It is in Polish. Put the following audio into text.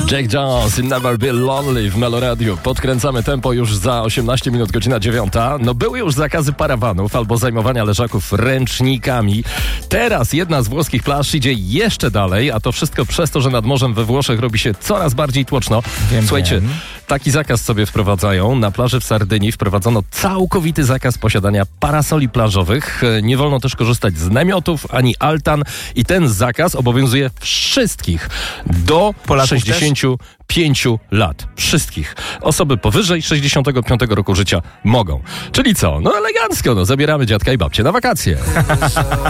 Jake Jones i Never Be Lonely w Meloradiu. Podkręcamy tempo już za 18 minut, godzina 9. No były już zakazy parawanów albo zajmowania leżaków ręcznikami. Teraz jedna z włoskich plaż idzie jeszcze dalej, a to wszystko przez to, że nad morzem we Włoszech robi się coraz bardziej tłoczno. Słuchajcie, taki zakaz sobie wprowadzają. Na plaży w Sardynii wprowadzono całkowity zakaz posiadania parasoli plażowych. Nie wolno też korzystać z namiotów ani altan i ten zakaz obowiązuje wszystkich do Polaków 65 lat. Wszystkich. Osoby powyżej 65 roku życia mogą. Czyli co? No elegancko, zabieramy dziadka i babcię na wakacje.